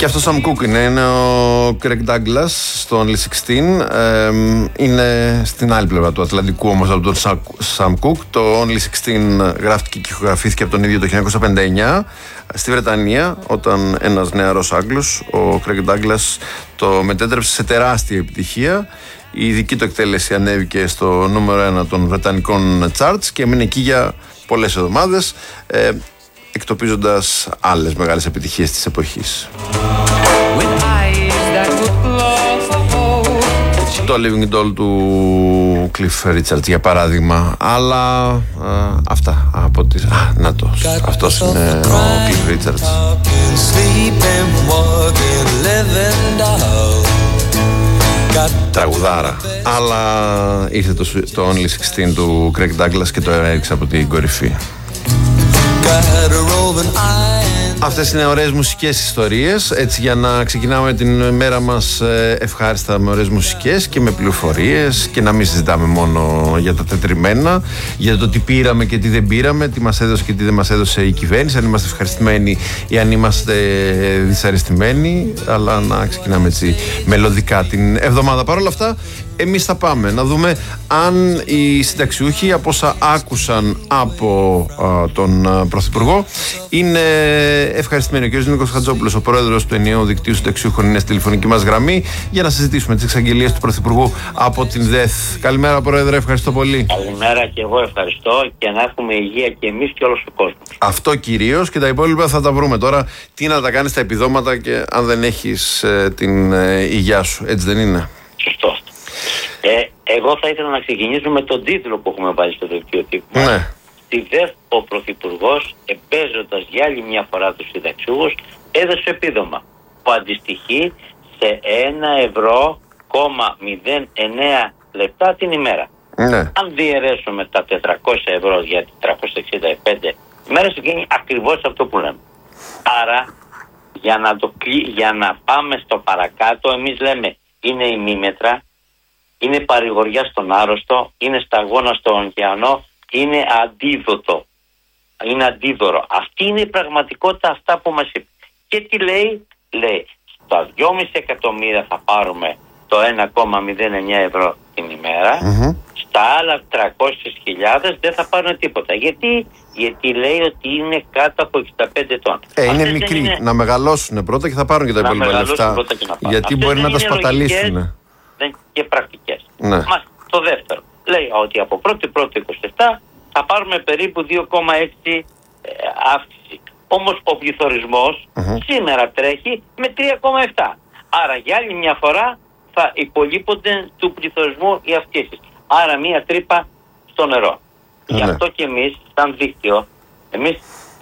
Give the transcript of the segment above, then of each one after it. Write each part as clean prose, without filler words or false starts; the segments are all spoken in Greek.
Και αυτό Sam Cooke είναι ο Craig Douglas στο Only 16. Είναι στην άλλη πλευρά του Ατλαντικού όμως από τον Sam Cooke. Το Only 16 γράφτηκε και ηχογραφήθηκε από τον ίδιο το 1959 στη Βρετανία, όταν ένας νεαρός Άγγλος, ο Craig Douglas, το μετέτρεψε σε τεράστια επιτυχία. Η δική του εκτέλεση ανέβηκε στο νούμερο 1 των βρετανικών charts και έμεινε εκεί για πολλές εβδομάδες, εκτοπίζοντας άλλες μεγάλες επιτυχίες της εποχής. Το Living Doll του Cliff Richard για παράδειγμα. Αλλά αυτά από τις... αυτός είναι ο Cliff Richard. Τραγουδάρα. Αλλά ήρθε το Only 16 του Craig Douglas και το έριξε από την κορυφή. Αυτές είναι ωραίες μουσικές ιστορίες, έτσι, για να ξεκινάμε την μέρα μας ευχάριστα με ωραίες μουσικές και με πληροφορίες, και να μην συζητάμε μόνο για τα τετριμένα, για το τι πήραμε και τι δεν πήραμε, τι μας έδωσε και τι δεν μας έδωσε η κυβέρνηση, αν είμαστε ευχαριστημένοι ή αν είμαστε δυσαρεστημένοι, αλλά να ξεκινάμε έτσι μελωδικά την εβδομάδα. Παρ' όλα αυτά, εμείς θα πάμε να δούμε αν οι συνταξιούχοι, από όσα άκουσαν από τον Πρωθυπουργό, είναι ευχαριστημένοι. Ο κ. Νίκος Χατζόπουλος, ο πρόεδρος του Ενιαίου Δικτύου Συνταξιούχων, είναι στη τηλεφωνική μας γραμμή για να συζητήσουμε τις εξαγγελίες του Πρωθυπουργού από την ΔΕΘ. Καλημέρα, Πρόεδρε, ευχαριστώ πολύ. Καλημέρα, και εγώ ευχαριστώ, και να έχουμε υγεία και εμείς και όλος ο κόσμος. Αυτό κυρίως, και τα υπόλοιπα θα τα βρούμε. Τώρα, τι να τα κάνεις τα επιδόματα και αν δεν έχεις την υγειά σου, έτσι δεν είναι? Σωστό. Εγώ θα ήθελα να ξεκινήσω με τον τίτλο που έχουμε βάλει στο δελτίο τύπου. Ναι. Στη ΔΕΘ ο Πρωθυπουργός, εμπέζοντας για άλλη μια φορά τους συνταξιούχους, έδωσε επίδομα που αντιστοιχεί σε 1,09 λεπτά την ημέρα. Ναι. Αν διαιρέσουμε τα 400 ευρώ για 365 ημέρες, βγαίνει ακριβώς αυτό που λέμε. Άρα, για να πάμε στο παρακάτω, εμείς λέμε είναι ημίμετρα, είναι παρηγοριά στον άρρωστο, είναι σταγόνα στον ωκεανό, είναι αντίδοτο, είναι αντίδωρο. Αυτή είναι η πραγματικότητα, αυτά που μας είπε. Και τι λέει? Λέει, στα 2,5 εκατομμύρια θα πάρουμε το 1,09 ευρώ την ημέρα, στα άλλα 300.000 δεν θα πάρουν τίποτα. Γιατί λέει ότι είναι κάτω από 65 ετών. Είναι μικροί, είναι... να μεγαλώσουν πρώτα και θα πάρουν και τα υπόλοιπα λεφτά. Γιατί αυτές μπορεί να τα σπαταλήσουν. Δεν και πρακτικές. Ναι. Το δεύτερο λέει ότι από 1η-1η-27 θα πάρουμε περίπου 2,6 αύξηση. Όμως ο πληθωρισμός σήμερα τρέχει με 3,7. Άρα για άλλη μια φορά θα υπολείπονται του πληθωρισμού οι αυξήσεις. Άρα μια τρύπα στο νερό. Γι' αυτό και εμείς σαν δίκτυο, εμείς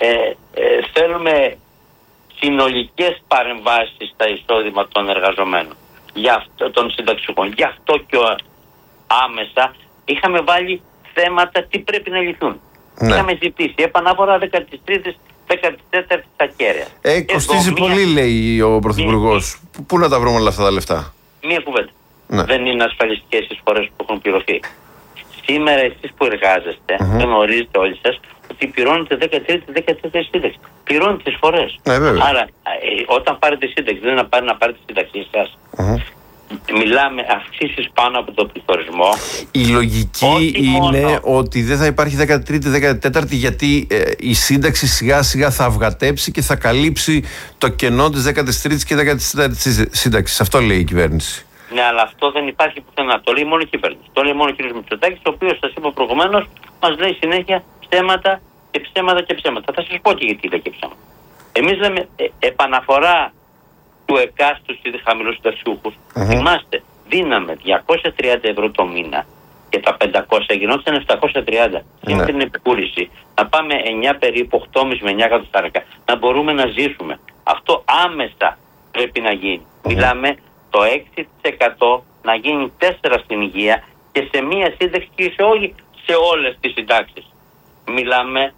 θέλουμε συνολικές παρεμβάσεις στα εισόδημα των εργαζομένων, των συνταξιούχων. Γι' αυτό και άμεσα είχαμε βάλει θέματα τι πρέπει να λυθούν. Είχαμε ζητήσει επαναφορά 13ης, 14ης στα κέρια. Κοστίζει πολύ, λέει ο Πρωθυπουργός. Πού να τα βρούμε όλα αυτά τα λεφτά? Μία κουβέντα. Δεν είναι ασφαλιστικές εισφορές που έχουν πληρωθεί. Σήμερα εσείς που εργάζεστε, γνωρίζετε όλοι σας ότι πληρώνετε 13η σύνταξη. Πληρώνετε τις φορές. Άρα, όταν πάρετε σύνταξη, δεν είναι να πάρετε σύνταξη σας. Μιλάμε αυξήσεις πάνω από τον πληθωρισμό. Η λογική είναι ότι δεν θα υπάρχει 13η-14η, γιατί η σύνταξη σιγά σιγά θα αυγατέψει και θα καλύψει το κενό της 13ης και 14ης σύνταξης. Αυτό λέει η κυβέρνηση. Ναι, αλλά αυτό δεν υπάρχει πουθενά. Το λέει μόνο η κυβέρνηση. Το λέει μόνο ο κ. Μητσοτάκης, ο οποίος, σας είπα προηγουμένως, μας λέει συνέχεια ψέματα και ψέματα και ψέματα. Θα σας πω και γιατί λέει και ψέματα. Εμείς λέμε επαναφορά του εκάστου χαμηλούς συνταξιούχους. Θυμάστε, δίναμε 230 ευρώ το μήνα και τα 500 γινόταν 730. Σήμερα την επικούρηση να πάμε 9 περίπου, 8,5 με 9 εκατοστάρικα, να μπορούμε να ζήσουμε. Αυτό άμεσα πρέπει να γίνει. Μιλάμε το 6% να γίνει 4% στην υγεία και σε μία σύνταξη και όχι σε όλες τις συντάξεις. Μιλάμε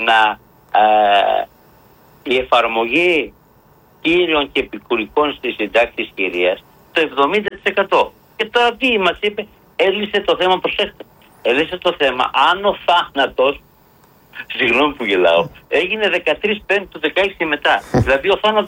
η εφαρμογή κύριων και επικουρικών στις συντάξεις κυρίας το 70%. Και τώρα τι μας είπε? Έλυσε το θέμα, προσέξτε. Έλυσε το θέμα αν ο θάνατος, συγγνώμη που γελάω, έγινε 13 Πέμπτου 16 μετά. Δηλαδή ο θάνατος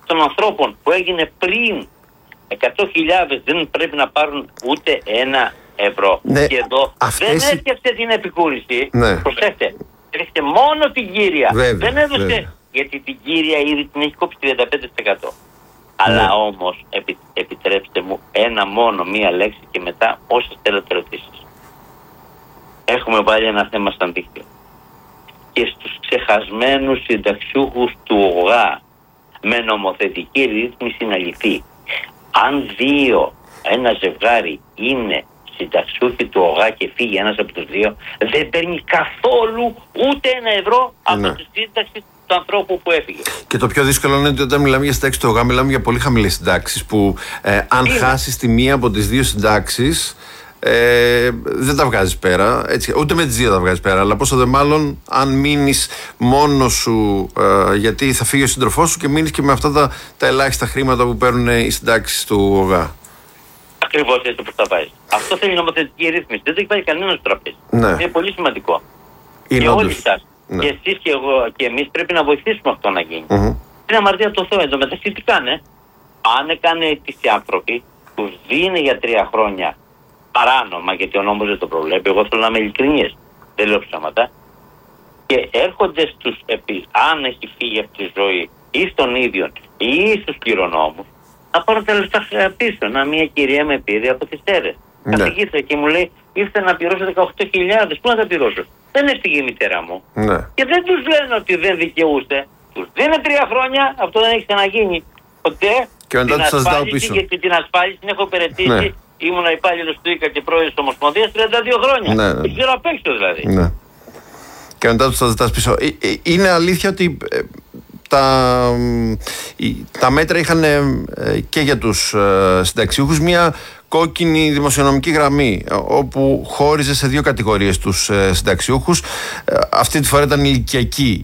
των ανθρώπων που έγινε πριν 100.000 δεν πρέπει να πάρουν ούτε €1. Ναι, και εδώ δεν έφτιαξε την επικούρηση. Ναι. Προσέξτε, έφτιαξε μόνο την κύρια. Βέβαια, δεν έδωσε, βέβαια. γιατί την κύρια ήδη την έχει κόψει 35%. Αλλά όμως επιτρέψτε μου μία λέξη και μετά όσες θέλετε ερωτήσεις. Έχουμε βάλει ένα θέμα σαν δίκτυο. Και στους ξεχασμένους συνταξιούχους του ΟΓΑ με νομοθετική ρύθμιση να λυθεί. Αν ένα ζευγάρι είναι συνταξιούχοι του ΟΓΑ και φύγει ένας από τους δύο, δεν παίρνει καθόλου ούτε €1 από τη σύνταξη του ανθρώπου που έφυγε. Και το πιο δύσκολο είναι ότι όταν μιλάμε για συντάξεις του ΟΓΑ, μιλάμε για πολύ χαμηλές συντάξεις που αν χάσεις τη μία από τις δύο συντάξεις, δεν τα βγάζεις πέρα, έτσι, ούτε με τις δύο τα βγάζεις πέρα, αλλά πόσο δε μάλλον αν μείνεις μόνος σου, γιατί θα φύγει ο σύντροφός σου και μείνεις και με αυτά τα ελάχιστα χρήματα που παίρνουν οι συντάξεις του ΟΓΑ. Ακριβώς έτσι όπως τα βάζεις. Αυτό θέλει νομοθετική ρύθμιση. Δεν το έχει βάλει κανένας στο τραπέζι. Ναι. Είναι πολύ σημαντικό. Είναι και όντως. όλοι σας, Ναι. και εσείς και εγώ και εμείς πρέπει να βοηθήσουμε αυτό να γίνει. Είναι αμαρτία το Θεό. Εν τω μεταξύ τι κάνε. Αν έκανε αίτηση άνθρωποι, τους δίνει για 3 χρόνια παράνομα, γιατί ο νόμος δεν το προβλέπει. Εγώ θέλω να είμαι ειλικρινής. Δεν λέω ψέματα. Και έρχονται αν έχει φύγει από τη ζωή ή στον ίδιο ή στους κληρονόμους, να πάρω τα λεφτά πίσω. Μια κυρία με πήρε από τις Σέρρες. Ναι. Καθηγήτρια και μου λέει: ήρθε να πληρώσω 18.000. Πού να τα πληρώσω? Δεν έφυγε η μητέρα μου. Ναι. Και δεν τους λένε ότι δεν δικαιούστε. Τους δίνει 3 χρόνια, αυτό δεν έχει ξαναγίνει ποτέ. Και μετά τους σας ζητάω πίσω. Γιατί την ασφάλιση την έχω υπηρετήσει. Ναι. Ήμουν υπάλληλος του ΙΚΑ και πρόεδρος της Ομοσπονδίας 32 χρόνια. Ναι. Δεν ξέρω απ' έξω δηλαδή. Ναι. Και μετά τους τα ζητάς πίσω. Είναι αλήθεια ότι τα μέτρα είχαν και για τους συνταξιούχους μια κόκκινη δημοσιονομική γραμμή όπου χώριζε σε 2 κατηγορίες τους συνταξιούχους. Αυτή τη φορά ήταν ηλικιακή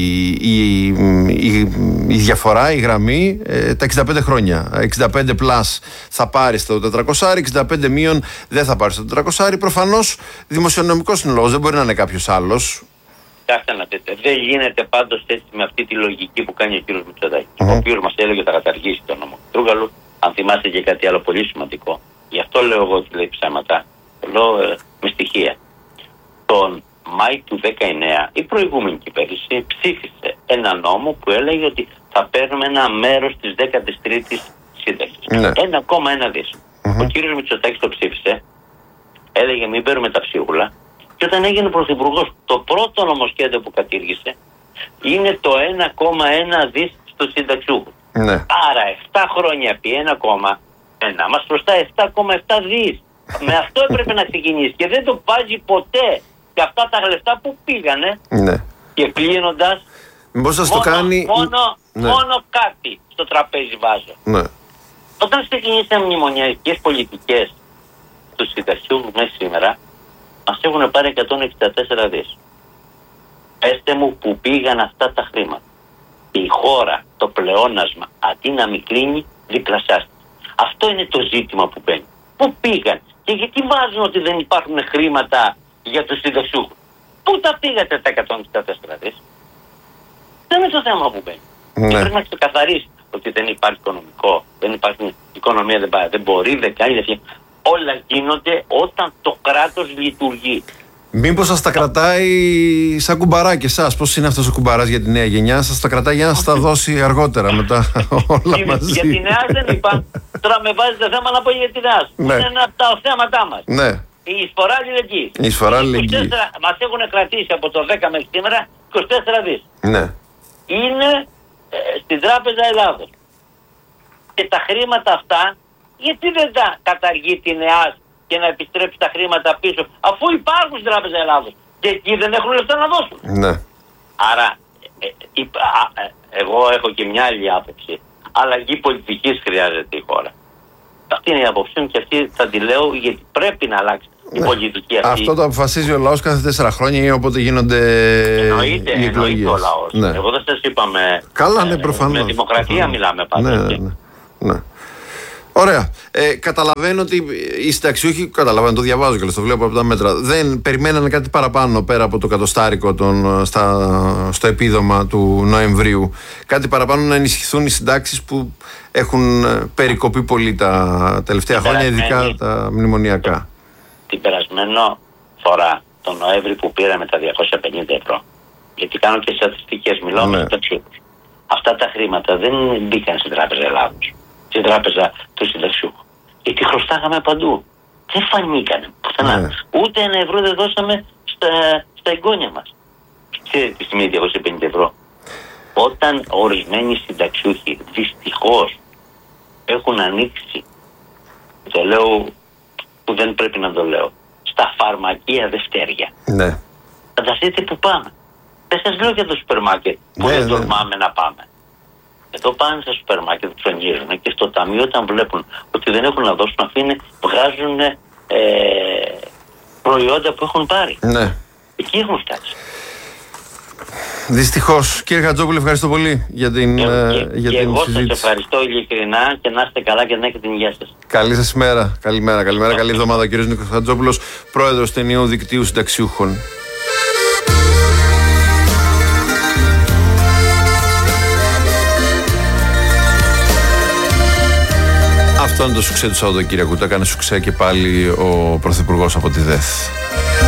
η διαφορά, η γραμμή, τα 65 χρόνια. 65 πλάς θα πάρεις το 400, 65 μείον δεν θα πάρεις το 400. Προφανώς δημοσιονομικός είναι λόγος, δεν μπορεί να είναι κάποιος άλλος. Κάτσε να δείτε. Δεν γίνεται πάντως έτσι με αυτή τη λογική που κάνει ο κύριος Μητσοτάκης. Ο οποίος μας έλεγε ότι θα καταργήσει τον νόμο Τρούγκαλου. Αν θυμάστε και κάτι άλλο πολύ σημαντικό. Γι' αυτό λέω εγώ ότι λέει ψέματα. Το λέω με στοιχεία. Τον Μάη του 19 η προηγούμενη κυβέρνηση ψήφισε ένα νόμο που έλεγε ότι θα παίρνουμε ένα μέρος της 13ης σύνταξης. 1,1 δις. Ο κύριος Μητσοτάκης το ψήφισε. Έλεγε μην παίρνουμε τα ψίχουλα. Και όταν έγινε πρωθυπουργός, το πρώτο νομοσχέδιο που κατήργησε είναι το 1,1 δις στους συνταξιούχους. Ναι. Άρα 7 χρόνια επί 1,1 μας χρωστάει 7,7 δις. Με αυτό έπρεπε να ξεκινήσει και δεν το βάζει ποτέ. Και αυτά τα λεφτά που πήγανε. Ναι. Και κλείνοντας, μήπως σας το κάνει... μόνο κάτι στο τραπέζι βάζω. Ναι. Όταν ξεκινήσαμε μνημονιακές πολιτικές στους συνταξιούχους μέχρι σήμερα, μας έχουν πάρει 164 δις. Πέστε μου που πήγαν αυτά τα χρήματα. Η χώρα, το πλεόνασμα, αντί να μην κλείνει, διπλασιάστηκε. Αυτό είναι το ζήτημα που μπαίνει. Πού πήγαν και γιατί βάζουν ότι δεν υπάρχουν χρήματα για τους συνταξιούχους? Πού τα πήγατε τα 164 δις? Δεν είναι το θέμα που μπαίνει. Ναι. Και πρέπει να ξεκαθαρίσει ότι δεν υπάρχει οικονομικό, δεν υπάρχει η οικονομία, δεν μπορεί, δεν κάνει, δεν φτιάχνει. Όλα γίνονται όταν το κράτος λειτουργεί. Μήπως σας τα κρατάει σαν κουμπαρά και εσάς? Πώς είναι αυτός ο κουμπαράς για τη νέα γενιά? Σας τα κρατάει για να σας τα δώσει αργότερα μετά όλα μαζί. Για τη νέα δεν είπα. Τώρα με βάζετε θέμα να πω για τη νέα. Ναι. Είναι ένα από τα θέματά μας. Ναι. Η εισφορά αλληλεγγύης. Η εισφορά αλληλεγγύης. Μας έχουν κρατήσει από το 10 μέχρι σήμερα 24 δις. Ναι. Είναι στην Τράπεζα Ελλάδος. Και τα χρήματα αυτά, γιατί δεν τα καταργεί την ΕΑΣ και να επιστρέψει τα χρήματα πίσω, αφού υπάρχουν στην Τράπεζα Ελλάδος και εκεί δεν έχουν λεφτά να δώσουν? Ναι. Άρα, εγώ έχω και μια άλλη άποψη. Αλλαγή πολιτικής χρειάζεται η χώρα. Αυτή είναι η άποψή μου και αυτή θα τη λέω γιατί πρέπει να αλλάξει η πολιτική αυτή. Αυτό το αποφασίζει ο λαός κάθε 4 χρόνια ή όποτε γίνονται οι εκλογές. Εννοείται ο λαός. Ναι. Εγώ δεν σας είπα Καλά, ναι, προφανώς. με δημοκρατία μιλάμε πάντα. Ναι. Ωραία. Καταλαβαίνω ότι οι συνταξιούχοι, καταλαβαίνω, το διαβάζω και το βλέπω από τα μέτρα, δεν περιμένανε κάτι παραπάνω πέρα από το κατοστάρικο στο επίδομα του Νοεμβρίου. Κάτι παραπάνω να ενισχυθούν οι συντάξεις που έχουν περικοπεί πολύ τα τελευταία χρόνια, ειδικά τα μνημονιακά. Την περασμένο φορά, τον Νοέμβρη που πήραμε τα 250 ευρώ, γιατί κάνω και στατιστικές, μιλάω με συνταξιούχους. Αυτά τα χρήματα δεν μπήκαν στην Τράπεζα Ελλάδος, στην Τράπεζα του Συνταξιούχου. Γιατί χρωστάγαμε παντού. Δεν φανήκανε πουθενά. Ούτε ένα ευρώ δεν δώσαμε στα εγγόνια μας. Ξέρετε τι σημαίνει 250 ευρώ. Όταν ορισμένοι συνταξιούχοι δυστυχώς έχουν ανοίξει, το λέω που δεν πρέπει να το λέω, στα φαρμακεία δευτέρια. Ναι. Φανταστείτε που πάμε. Δεν σας λέω για το σούπερ μάρκετ που δεν τολμάμε να πάμε. Εδώ πάνε στα σούπερ μάρκετ, ψωνίζουν και στο ταμείο όταν βλέπουν ότι δεν έχουν να δώσουν, βγάζουν προϊόντα που έχουν πάρει. Ναι. Εκεί έχουν φτάσει. Δυστυχώς. Κύριε Χατζόπουλε, ευχαριστώ πολύ για την συζήτηση. Εγώ σας ευχαριστώ ειλικρινά και να είστε καλά και να έχετε την υγεία σας. Καλή σας ημέρα. Καλημέρα. Καλή εβδομάδα. Ο κύριος Νίκος Χατζόπουλος, πρόεδρος του Ενιαίου Δικτύου Συνταξιούχων. Αυτό είναι το σουξέ του Σαββατοκύριακου. Το έκανε σουξέ και πάλι ο Πρωθυπουργός από τη ΔΕΘ.